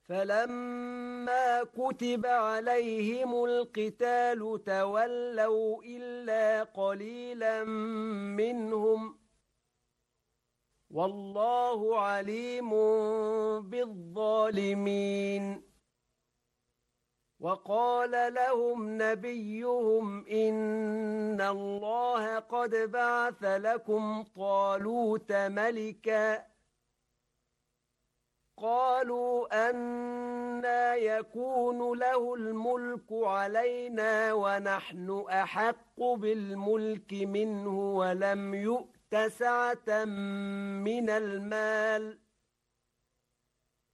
فلما كتب عليهم القتال تولوا إلا قليلا منهم والله عليم بالظالمين وقال لهم نبيهم إن الله قد بعث لكم طالوت ملكا قالوا أنى يكون له الملك علينا ونحن أحق بالملك منه ولم يؤت سعة من المال